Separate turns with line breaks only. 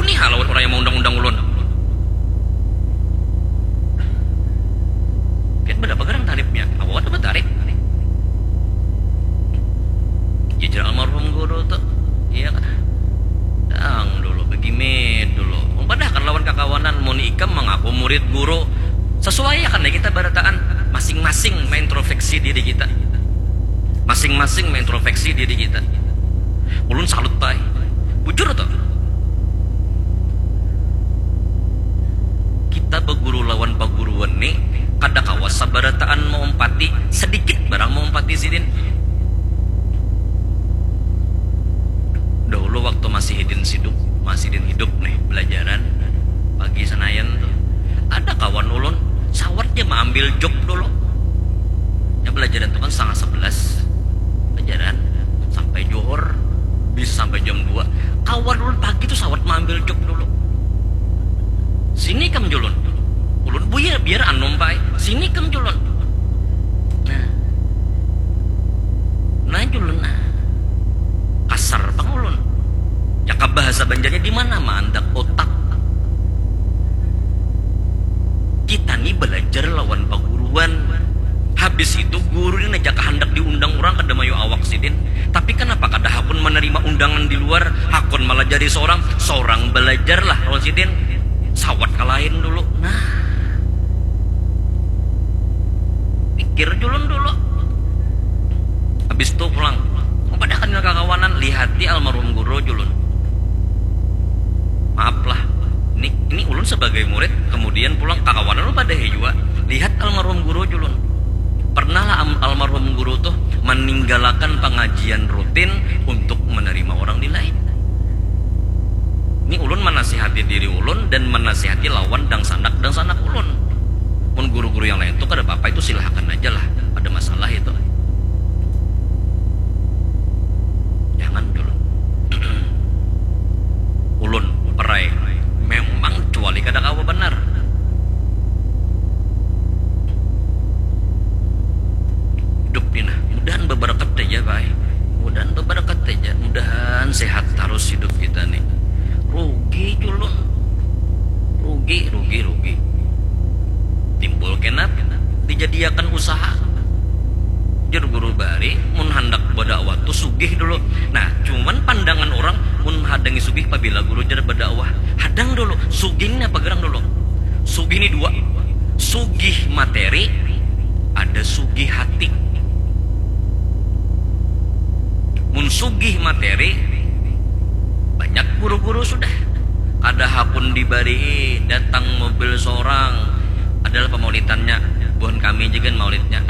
nih lawan orang yang mau undang-undang ulun. Kan berapa gerang tarifnya? Awal dapat tarif. Jajar almarhum guru tuh, iya kan? Dang dulu, begimet dulu. Padahal kan lawan kakawanan mau nikam mengaku murid guru. Sesuai ya kan ya kita barataan masing-masing mengintrospeksi diri kita. Masing-masing mengintrospeksi diri kita. Ulun salut pai. Bujur tuh. Kita beguru lawan paguruan nih kada kawas sabarataan mau empati sedikit barang mau empati sidin. Dahulu waktu masih hidin hidup nih belajaran pagi Senayan tuh ada kawan ulun sawat dia mau ambil job dulu ya pelajaran tuh kan 10:30 pelajaran sampai johor bisa sampai jam 2 kawan ulun pagi tuh sawat mau ambil job dulu sini kam julun ulun biar anom pai sini kam julun nah julun kasar bang ulun ya bahasa banjarnya di mana mandak otak kita nih belajar lawan paguruan habis itu guru ini ngajak hendak diundang orang kada mayu awak sidin tapi kenapa kada hakun menerima undangan di luar hakun malah jadi seorang belajar lah lawan sidin sawat kalahin dulu nah pikir julun dulu habis itu pulang padahal kan kakawanan lihati almarhum guru julun maaf lah ini ulun sebagai murid kemudian pulang kakawanan lu pada hijau lihat almarhum guru julun pernah lah almarhum guru tuh meninggalkan pengajian rutin untuk menerima orang di lain ini ulun menasihati diri ulun dan menasihati lawan dan sanak ulun pun guru-guru yang lain tuh kada apa-apa itu silahkan aja lah ada masalah itu jangan dulu ulun perai memang cuali kada kawa benar hidup ini mudahan berberkat aja baik mudahan berberkat aja mudahan sehat terus hidup kita nih rugi julun rugi timbul kenap dijadiakan usaha jer guru bari mun hendak berdakwah tuh sugih dulu nah cuman pandangan orang mun hadangi sugih apabila guru jer berdakwah hadang dulu sugihnya apa gerang dulu sugih ini dua sugih materi ada sugih hati mun sugih materi banyak guru-guru sudah ada hakun dibari datang mobil seorang adalah pemaulitannya bukan kami juga maulidnya